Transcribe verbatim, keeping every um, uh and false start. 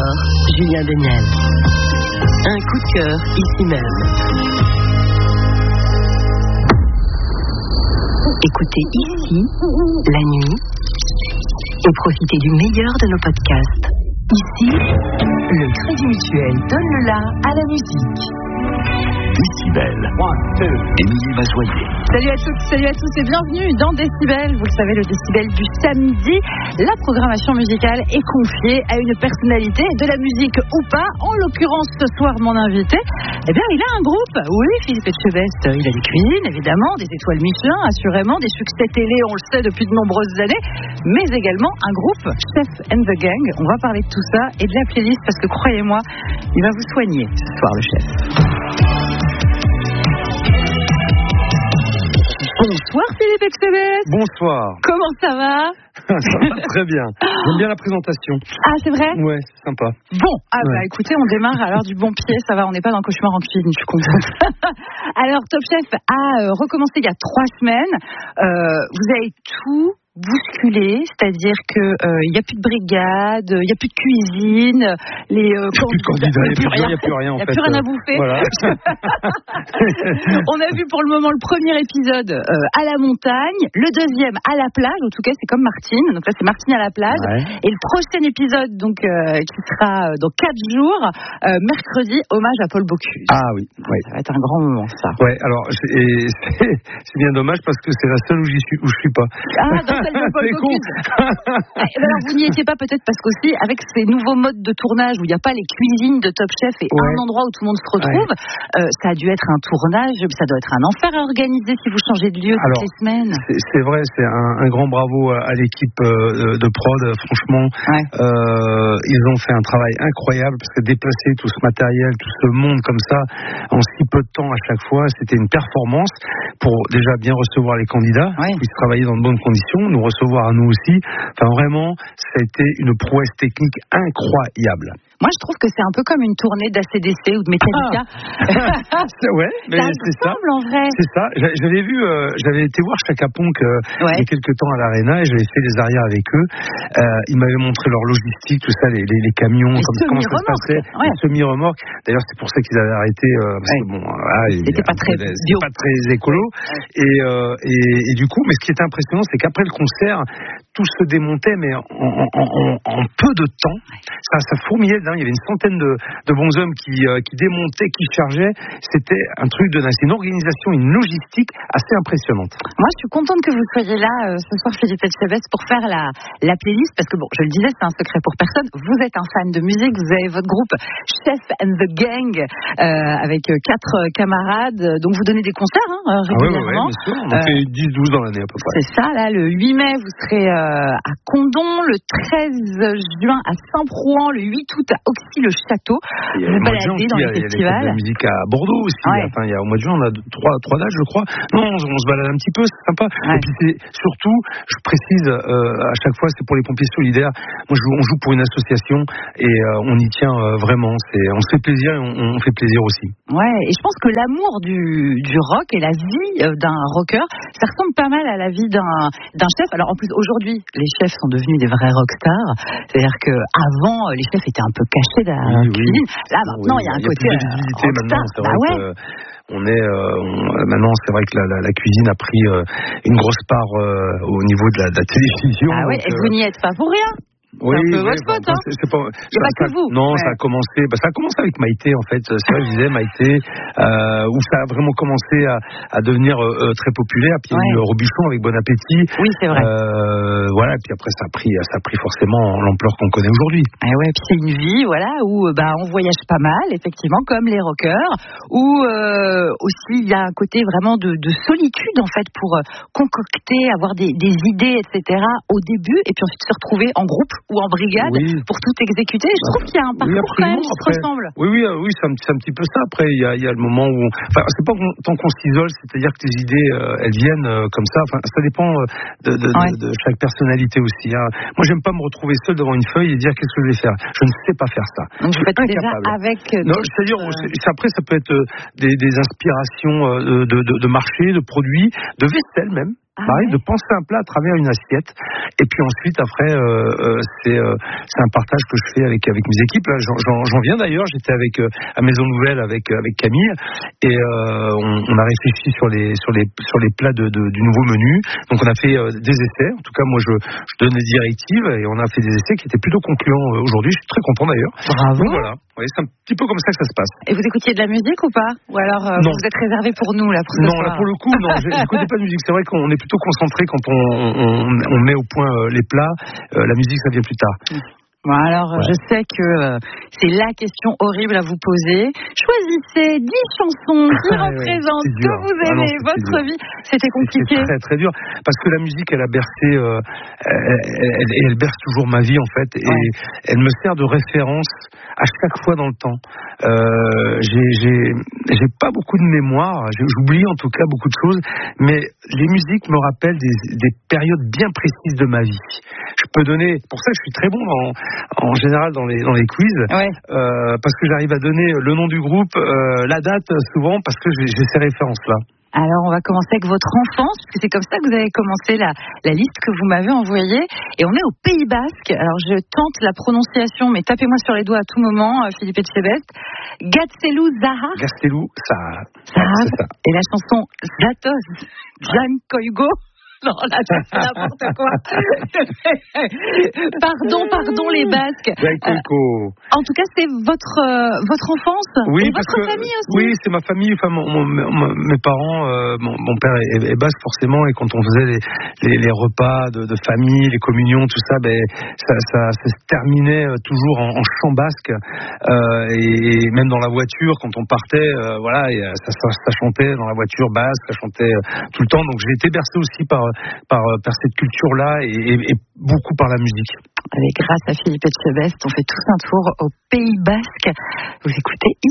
sonore, Julien Deniel. Un coup de cœur ici même. Écoutez ici, la nuit, et profitez du meilleur de nos podcasts. Ici, le Crédit Mutuel donne le la à la musique. Décibel. Émilie Mazoyer. Salut à toutes, salut à tous et bienvenue dans Décibel. Vous le savez, le Décibel du samedi. La programmation musicale est confiée à une personnalité, de la musique ou pas. En l'occurrence, ce soir, mon invité, eh bien, il a un groupe. Oui, Philippe Etchebest, il a des cuisines, évidemment, des étoiles Michelin, assurément, des succès télé, on le sait, depuis de nombreuses années, mais également un groupe, Chef and the Gang. On va parler de tout ça et de la playlist parce que, croyez-moi, il va vous soigner ce soir, le chef. Bonsoir Philippe Etchebest. Bonsoir. Comment ça va? Ça va très bien. J'aime bien la présentation. Ah, c'est vrai? Ouais, c'est sympa. Bon, ah ouais. bah écoutez, on démarre alors du bon pied, ça va, on n'est pas dans le cauchemar en cuisine, je suis contente. Alors, Top Chef a euh, recommencé il y a trois semaines. Euh, vous avez tout bousculé, c'est-à-dire que euh, il n'y a plus de brigade, il n'y a plus de cuisine, les euh, il n'y a plus de candidats, il n'y a plus rien en fait. Il n'y a plus rien à bouffer. Voilà. On a vu pour le moment le premier épisode euh, à la montagne, le deuxième à la plage, en tout cas c'est comme Martine, donc là c'est Martine à la plage, ouais. Et le prochain épisode donc euh, qui sera dans quatre jours, euh, mercredi, hommage à Paul Bocuse. Ah oui, ah, ouais. Ça va être un grand moment ça. Ouais, alors c'est, c'est, c'est bien dommage parce que c'est la seule où, j'y suis, où je suis pas. Ah, dans celle de Paul Bocuse. Alors vous n'y étiez pas peut-être parce qu'aussi avec ces nouveaux modes de tournage où il n'y a pas les cuisines de Top Chef et ouais. un endroit où tout le monde se retrouve, ouais. euh, ça a dû être un tournage, ça doit être un enfer à organiser si vous changez de lieu alors, toutes les semaines. C'est, c'est vrai, c'est un, un grand bravo à, à l'équipe euh, de prod, franchement. Ouais. Euh, ils ont fait un travail incroyable parce que déplacer tout ce matériel, tout ce monde comme ça, en si peu de temps à chaque fois, c'était une performance pour déjà bien recevoir les candidats, ouais. Puissent travailler dans de bonnes conditions, nous recevoir à nous aussi. Enfin vraiment, ça a été une prouesse technique incroyable. Moi, je trouve que c'est un peu comme une tournée d'A C D C ou de Metallica. Ah. Ouais, mais ça c'est ça. En vrai. C'est ça. J'avais vu, euh, j'avais été voir Chaka Ponk euh, ouais. il y a quelques temps à l'Arena et j'avais fait les arrières avec eux. Euh, ils m'avaient montré leur logistique, tout ça, les, les, les camions, les comme, comment ça se passait, ouais. les semi-remorques. D'ailleurs, c'est pour ça qu'ils avaient arrêté. Euh, parce ouais. que bon, ah, c'était pas très bio, pas très écolo. Ouais. Et, euh, et, et du coup, mais ce qui était impressionnant, c'est qu'après le concert, tout se démontait, mais en, en, en, en peu de temps, ça, ça fourmillait. Il y avait une centaine de, de bonshommes qui, euh, qui démontaient, qui chargeaient. C'était un truc de dingue. C'est une organisation, une logistique assez impressionnante. Moi, je suis contente que vous soyez là euh, ce soir, Philippe Etchebest, pour faire la, la playlist, parce que bon, je le disais, c'est un secret pour personne. Vous êtes un fan de musique, vous avez votre groupe Chef and the Gang euh, avec quatre camarades, donc vous donnez des concerts hein, régulièrement. Ah ouais, ouais, bien sûr. On en fait dix douze dans l'année à peu près. C'est ça, là, le huit mai, vous serez euh, à Condon, le treize juin à Saint-Prouan, le huit août à Auxy-le-Château. Vous baladez dans les festivals. Il y a la musique à Bordeaux aussi. Ouais. Enfin, il y a, au mois de juin, on a trois, trois dates, je crois. Non, on, on se balade un petit peu, c'est sympa. Ouais. Et puis c'est surtout, je précise euh, à chaque fois, c'est pour les pompiers solidaires. Moi, je, on joue pour une association et euh, on y tient euh, vraiment. C'est, on se fait plaisir et on, on fait plaisir aussi. Ouais, et je pense que l'amour du, du rock et la vie euh, d'un rocker, ça ressemble pas mal à la vie d'un, d'un chef. Alors en plus, aujourd'hui, les chefs sont devenus des vrais rockstars. C'est-à-dire qu'avant, les chefs étaient un peu cachés derrière la cuisine. Là, maintenant, il oui, y a un y a côté plus de visibilité euh, maintenant. C'est vrai bah ouais. que on est euh, on, maintenant, c'est vrai que la, la, la cuisine a pris euh, une grosse part euh, au niveau de la, de la télévision. Ah ouais, et vous n'y êtes pas pour rien. Oui, c'est un peu oui, votre faute, hein. C'est, c'est pas, il n'y a pas ça, que vous. Non, ouais. ça a commencé, bah, ça a commencé avec Maïté, en fait. C'est vrai, je disais, Maïté, euh, où ça a vraiment commencé à, à devenir euh, très populaire. Puis il y a eu Robuchon avec Bon Appétit. Oui, c'est vrai. Euh, voilà, et puis après, ça a pris, ça a pris forcément l'ampleur qu'on connaît aujourd'hui. Et ouais, puis c'est une vie, voilà, où bah, on voyage pas mal, effectivement, comme les rockers, où euh, aussi il y a un côté vraiment de, de solitude, en fait, pour euh, concocter, avoir des, des idées, et cetera, au début, et puis ensuite se retrouver en groupe ou en brigade. Oui. Pour tout exécuter. Je trouve qu'il y a un parcours oui, quand même qui se ressemble. Oui, oui, oui, c'est un, c'est un petit peu ça. Après, il y a, il y a le moment où... On... Enfin, c'est pas tant qu'on s'isole, c'est-à-dire que les idées, euh, elles viennent euh, comme ça. Enfin, ça dépend de, de, ouais. de, de chaque personnalité aussi. Hein. Moi, j'aime pas me retrouver seul devant une feuille et dire qu'est-ce que je vais faire. Je ne sais pas faire ça. Donc, vous faites déjà avec... Non, c'est-à-dire, euh... après, ça peut être des, des inspirations de, de, de marché, de produits, de vaisselle même. Ah, m'arrive ouais. de penser un plat à travers une assiette. Et puis ensuite, après, euh, euh, c'est, euh, c'est un partage que je fais avec avec mes équipes. Là, j'en, j'en, j'en viens d'ailleurs. J'étais avec euh, à Maison Nouvelle avec avec Camille et euh, on, on a réfléchi sur les sur les sur les plats de, de du nouveau menu. Donc on a fait euh, des essais. En tout cas, moi, je, je donne des directives et on a fait des essais qui étaient plutôt concluants euh, aujourd'hui. Je suis très content d'ailleurs. Bravo. Donc voilà. Oui, c'est un petit peu comme ça que ça se passe. Et vous écoutiez de la musique ou pas? Ou alors euh, vous êtes réservé pour nous là pour ce Non, soir. là pour le coup, non, j'écoutais pas de musique. C'est vrai qu'on est plutôt concentré quand on, on, on met au point euh, les plats. Euh, la musique, ça vient plus tard. Bon, alors, ouais. je sais que euh, c'est la question horrible à vous poser. Choisissez dix chansons qui ah, représentent ouais, ce que vous aimez, ah non, votre dur. vie. C'était compliqué. C'est très, très dur. Parce que la musique, elle a bercé, euh, elle, elle, elle berce toujours ma vie, en fait. Et ouais. elle me sert de référence à chaque fois dans le temps. Euh, j'ai, j'ai, j'ai pas beaucoup de mémoire. J'oublie en tout cas beaucoup de choses. Mais les musiques me rappellent des, des périodes bien précises de ma vie. Je peux donner, pour ça que je suis très bon dans, en général dans les, dans les quiz, ouais. euh, parce que j'arrive à donner le nom du groupe, euh, la date souvent, parce que j'ai, j'ai ces références-là. Alors, on va commencer avec votre enfance, puisque c'est comme ça que vous avez commencé la, la liste que vous m'avez envoyée. Et on est au Pays Basque. Alors, je tente la prononciation, mais tapez-moi sur les doigts à tout moment, Philippe Etchebest. Gatselou Zaha. Gatselou Zaha. Zaha. C'est ça. Et la chanson Zatoz Jan Koigo. Non, là, c'est n'importe quoi. pardon, pardon, les Basques. Euh, en tout cas, c'est votre euh, votre enfance oui, et votre que, famille aussi. Oui, c'est ma famille. Enfin, mon, mon, mon, mes parents, euh, mon, mon père est, est basque forcément, et quand on faisait les, les, les repas de, de famille, les communions, tout ça, ben ça, ça, ça se terminait toujours en, en chant basque, euh, et, et même dans la voiture, quand on partait, euh, voilà, et ça, ça, ça chantait dans la voiture basque, ça chantait tout le temps. Donc j'ai été bercé aussi par Par, par cette culture-là et, et, et beaucoup par la musique. Allez, grâce à Philippe Etchebest, on fait tous un tour au Pays Basque. Vous écoutez